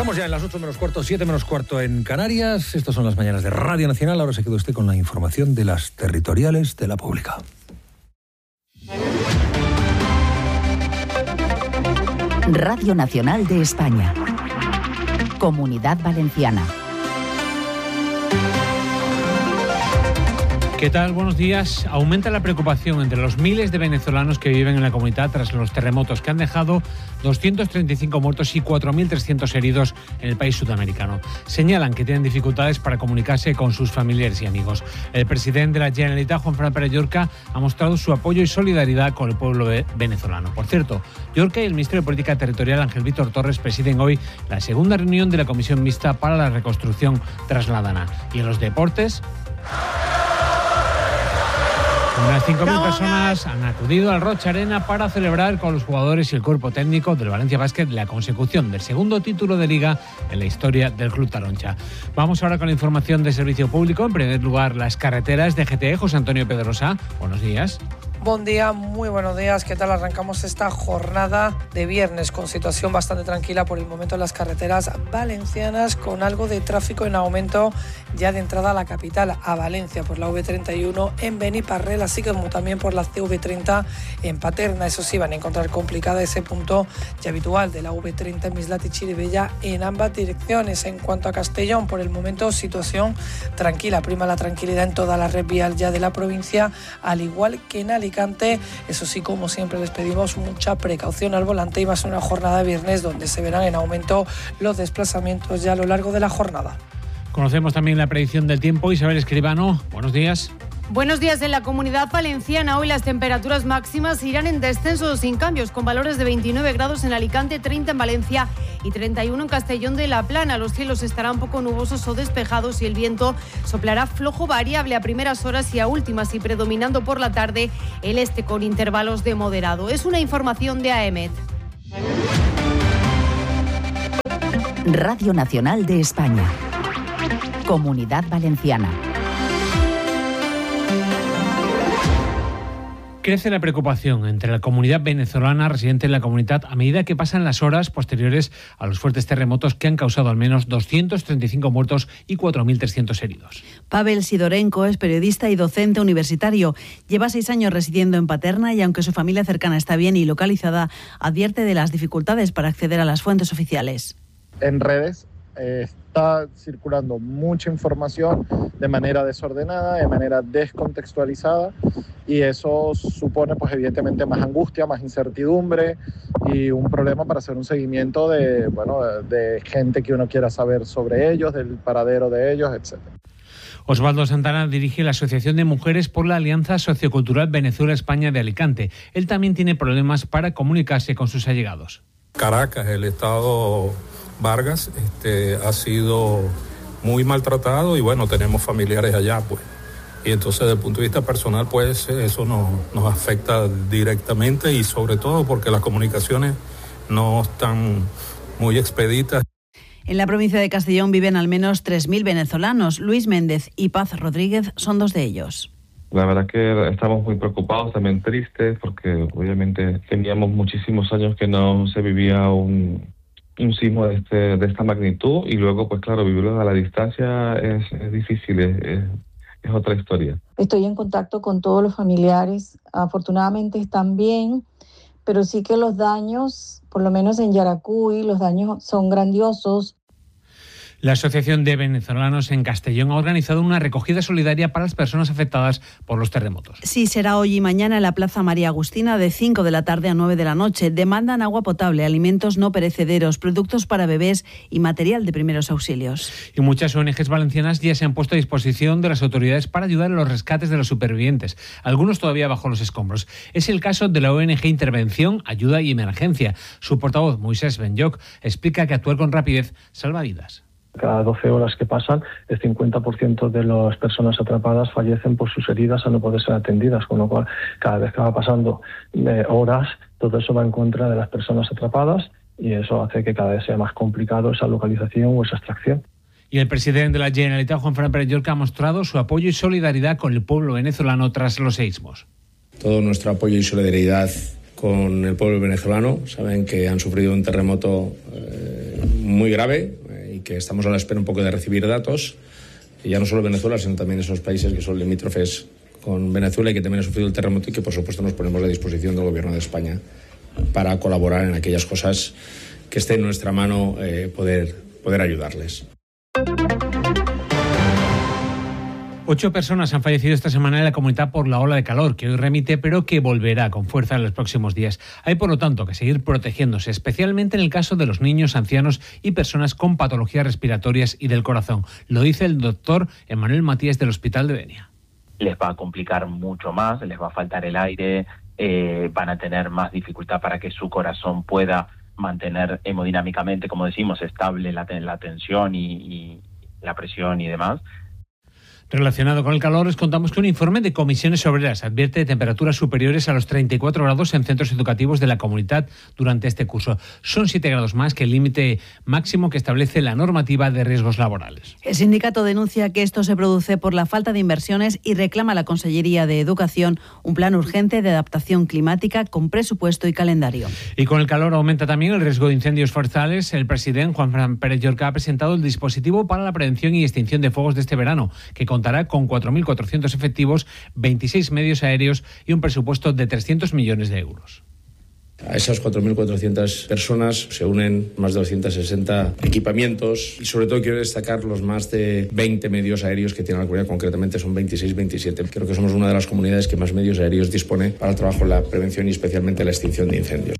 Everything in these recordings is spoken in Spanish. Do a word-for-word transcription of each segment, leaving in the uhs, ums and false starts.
Estamos ya en las ocho menos cuarto, siete menos cuarto en Canarias. Estas son las mañanas de Radio Nacional. Ahora se quedó usted con la información de las territoriales de la pública. Radio Nacional de España. Comunidad Valenciana. ¿Qué tal? Buenos días. Aumenta la preocupación entre los miles de venezolanos que viven en la comunidad tras los terremotos que han dejado doscientos treinta y cinco muertos y cuatro mil trescientos heridos en el país sudamericano. Señalan que tienen dificultades para comunicarse con sus familiares y amigos. El presidente de la Generalitat, Juan Fran Pérez Llorca, ha mostrado su apoyo y solidaridad con el pueblo venezolano. Por cierto, Llorca y el ministro de Política Territorial, Ángel Víctor Torres, presiden hoy la segunda reunión de la Comisión Mixta para la Reconstrucción tras la Dana. Y en los deportes, unas cinco mil personas han acudido al Rocha Arena para celebrar con los jugadores y el cuerpo técnico del Valencia Basket la consecución del segundo título de Liga en la historia del Club Taroncha. Vamos ahora con la información de servicio público. En primer lugar, las carreteras de G T E. José Antonio Pedrosa, buenos días. Buen día, muy buenos días. ¿Qué tal? Arrancamos esta jornada de viernes con situación bastante tranquila por el momento en las carreteras valencianas, con algo de tráfico en aumento ya de entrada a la capital, a Valencia, por la V treinta y uno en Beniparrel, así como también por la C V treinta en Paterna. Eso sí, van a encontrar complicada ese punto ya habitual de la V treinta en Mislata y Chirivella en ambas direcciones. En cuanto a Castellón, por el momento situación tranquila, prima la tranquilidad en toda la red vial ya de la provincia, al igual que en Alicante. Eso sí, como siempre, les pedimos mucha precaución al volante y va a ser una jornada de viernes donde se verán en aumento los desplazamientos ya a lo largo de la jornada. Conocemos también la predicción del tiempo. Isabel Escribano, buenos días. Buenos días. En la Comunidad Valenciana hoy las temperaturas máximas irán en descenso sin cambios, con valores de veintinueve grados en Alicante, treinta en Valencia y treinta y uno en Castellón de la Plana. Los cielos estarán poco nubosos o despejados y el viento soplará flojo variable a primeras horas y a últimas, y predominando por la tarde el este con intervalos de moderado. Es una información de A E M E T. Radio Nacional de España. Comunidad Valenciana. Crece la preocupación entre la comunidad venezolana residente en la comunidad a medida que pasan las horas posteriores a los fuertes terremotos que han causado al menos doscientos treinta y cinco muertos y cuatro mil trescientos heridos. Pavel Sidorenko es periodista y docente universitario. Lleva seis años residiendo en Paterna y, aunque su familia cercana está bien y localizada, advierte de las dificultades para acceder a las fuentes oficiales. En redes eh, está circulando mucha información de manera desordenada, de manera descontextualizada, y eso supone, pues evidentemente, más angustia, más incertidumbre y un problema para hacer un seguimiento de, bueno, de gente que uno quiera saber sobre ellos, del paradero de ellos, etcétera. Osvaldo Santana dirige la Asociación de Mujeres por la Alianza Sociocultural Venezuela-España de Alicante. Él también tiene problemas para comunicarse con sus allegados. Caracas, el estado Vargas, este, ha sido muy maltratado y bueno, tenemos familiares allá, pues. Y entonces, desde el punto de vista personal, pues eso nos, nos afecta directamente, y sobre todo porque las comunicaciones no están muy expeditas. En la provincia de Castellón viven al menos tres mil venezolanos. Luis Méndez y Paz Rodríguez son dos de ellos. La verdad que estamos muy preocupados, también tristes, porque obviamente teníamos muchísimos años que no se vivía un, un sismo de, este, de esta magnitud, y luego, pues claro, vivirlo a la distancia es, es difícil, es, es, es otra historia. Estoy en contacto con todos los familiares, afortunadamente están bien, pero sí que los daños, por lo menos en Yaracuy, los daños son grandiosos. La Asociación de Venezolanos en Castellón ha organizado una recogida solidaria para las personas afectadas por los terremotos. Sí, será hoy y mañana en la Plaza María Agustina de cinco de la tarde a nueve de la noche. Demandan agua potable, alimentos no perecederos, productos para bebés y material de primeros auxilios. Y muchas O N Ges valencianas ya se han puesto a disposición de las autoridades para ayudar a los rescates de los supervivientes, algunos todavía bajo los escombros. Es el caso de la O N G Intervención, Ayuda y Emergencia. Su portavoz, Moisés Benyoc, explica que actuar con rapidez salva vidas. Cada doce horas que pasan, el cincuenta por ciento de las personas atrapadas fallecen por sus heridas al no poder ser atendidas, con lo cual cada vez que va pasando eh, horas, todo eso va en contra de las personas atrapadas, y eso hace que cada vez sea más complicado esa localización o esa extracción. Y el presidente de la Generalitat, Juan Fran Pérez Llorca, ha mostrado su apoyo y solidaridad con el pueblo venezolano tras los seísmos. Todo nuestro apoyo y solidaridad con el pueblo venezolano. Saben que han sufrido un terremoto eh, muy grave eh, y que estamos a la espera un poco de recibir datos, y ya no solo Venezuela, sino también esos países que son limítrofes con Venezuela y que también han sufrido el terremoto, y que por supuesto nos ponemos a disposición del Gobierno de España para colaborar en aquellas cosas que esté en nuestra mano, eh, poder, poder ayudarles. Ocho personas han fallecido esta semana en la comunidad por la ola de calor que hoy remite, pero que volverá con fuerza en los próximos días. Hay, por lo tanto, que seguir protegiéndose, especialmente en el caso de los niños, ancianos y personas con patologías respiratorias y del corazón. Lo dice el doctor Emmanuel Matías del Hospital de Denia. Les va a complicar mucho más, les va a faltar el aire, eh, van a tener más dificultad para que su corazón pueda mantener hemodinámicamente, como decimos, estable la, la tensión y, y la presión y demás. Relacionado con el calor, les contamos que un informe de Comisiones Obreras advierte de temperaturas superiores a los treinta y cuatro grados en centros educativos de la comunidad durante este curso. Son siete grados más que el límite máximo que establece la normativa de riesgos laborales. El sindicato denuncia que esto se produce por la falta de inversiones y reclama a la Consellería de Educación un plan urgente de adaptación climática con presupuesto y calendario. Y con el calor aumenta también el riesgo de incendios forestales. El presidente Juanfran Pérez Llorca ha presentado el dispositivo para la prevención y extinción de fuegos de este verano, que contará con cuatro mil cuatrocientos efectivos, veintiséis medios aéreos y un presupuesto de trescientos millones de euros. A esas cuatro mil cuatrocientas personas se unen más de doscientos sesenta equipamientos, y sobre todo quiero destacar los más de veinte medios aéreos que tiene la comunidad, concretamente son veintiséis, veintisiete. Creo que somos una de las comunidades que más medios aéreos dispone para el trabajo en la prevención y especialmente la extinción de incendios.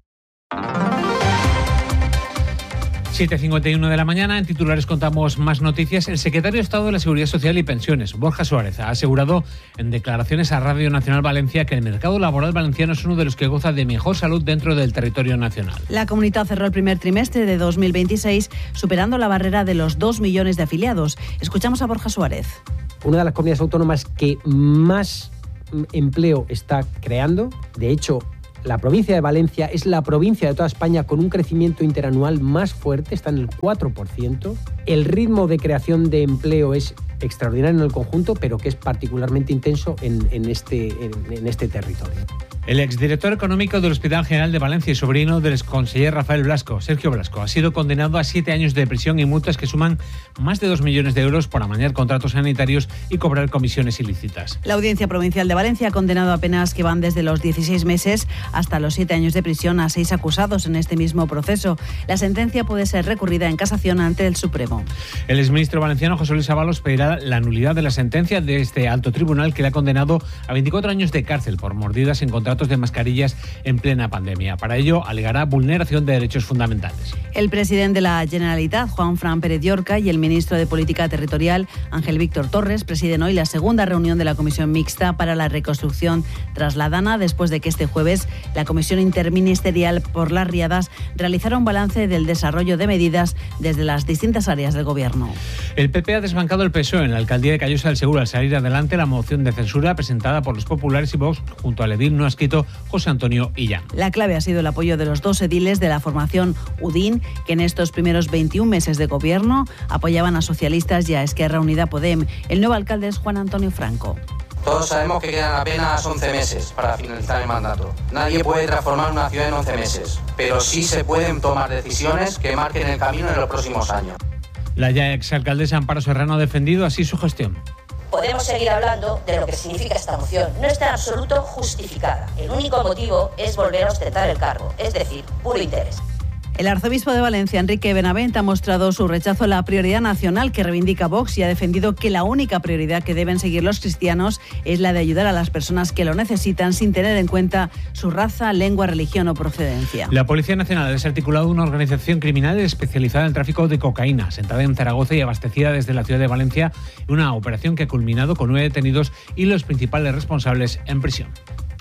siete cincuenta y uno de la mañana, en titulares contamos más noticias. El secretario de Estado de la Seguridad Social y Pensiones, Borja Suárez, ha asegurado en declaraciones a Radio Nacional Valencia que el mercado laboral valenciano es uno de los que goza de mejor salud dentro del territorio nacional. La comunidad cerró el primer trimestre de dos mil veintiséis superando la barrera de los dos millones de afiliados. Escuchamos a Borja Suárez. Una de las comunidades autónomas que más empleo está creando, de hecho, la provincia de Valencia es la provincia de toda España con un crecimiento interanual más fuerte, está en el cuatro por ciento. El ritmo de creación de empleo es extraordinario en el conjunto, pero que es particularmente intenso en, en, este, en, en este territorio. El exdirector económico del Hospital General de Valencia y sobrino del exconseller Rafael Blasco, Sergio Blasco, ha sido condenado a siete años de prisión y multas que suman más de dos millones de euros por amañar contratos sanitarios y cobrar comisiones ilícitas. La Audiencia Provincial de Valencia ha condenado a penas que van desde los dieciséis meses hasta los siete años de prisión a seis acusados en este mismo proceso. La sentencia puede ser recurrida en casación ante el Supremo. El exministro valenciano José Luis Ábalos pedirá la nulidad de la sentencia de este alto tribunal que le ha condenado a veinticuatro años de cárcel por mordidas en contratos de mascarillas en plena pandemia. Para ello, alegará vulneración de derechos fundamentales. El presidente de la Generalitat, Juanfran Pérez Llorca, y el ministro de Política Territorial, Ángel Víctor Torres, presiden hoy la segunda reunión de la Comisión Mixta para la Reconstrucción tras la Dana, después de que este jueves la Comisión Interministerial por las Riadas realizara un balance del desarrollo de medidas desde las distintas áreas del Gobierno. El P P ha desbancado el P S O E en la alcaldía de Callosa del Segura al salir adelante la moción de censura presentada por los populares y Vox junto al edil no adscrito José Antonio Illán. La clave ha sido el apoyo de los dos ediles de la formación UDIN, que en estos primeros veintiún meses de gobierno apoyaban a socialistas y a Esquerra Unida Podem. El nuevo alcalde es Juan Antonio Franco. Todos sabemos que quedan apenas once meses para finalizar el mandato. Nadie puede transformar una ciudad en once meses, pero sí se pueden tomar decisiones que marquen el camino en los próximos años. La ya exalcaldesa Amparo Serrano ha defendido así su gestión. Podemos seguir hablando de lo que significa esta moción. No está en absoluto justificada. El único motivo es volver a ostentar el cargo, es decir, puro interés. El arzobispo de Valencia, Enrique Benavent, ha mostrado su rechazo a la prioridad nacional que reivindica Vox y ha defendido que la única prioridad que deben seguir los cristianos es la de ayudar a las personas que lo necesitan sin tener en cuenta su raza, lengua, religión o procedencia. La Policía Nacional ha desarticulado una organización criminal especializada en el tráfico de cocaína, sentada en Zaragoza y abastecida desde la ciudad de Valencia, una operación que ha culminado con nueve detenidos y los principales responsables en prisión.